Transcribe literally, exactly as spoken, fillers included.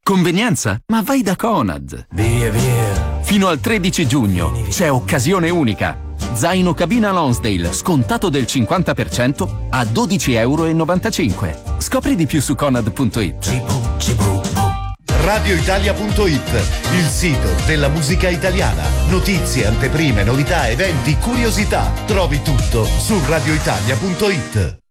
Convenienza? Ma vai da Conad! Via, via. Fino al tredici giugno c'è occasione unica. Zaino cabina Lonsdale scontato del cinquanta per cento a dodici e novantacinque euro. Scopri di più su conad punto it. radio italia punto it, il sito della musica italiana. Notizie, anteprime, novità, eventi, curiosità. Trovi tutto su radio italia punto it.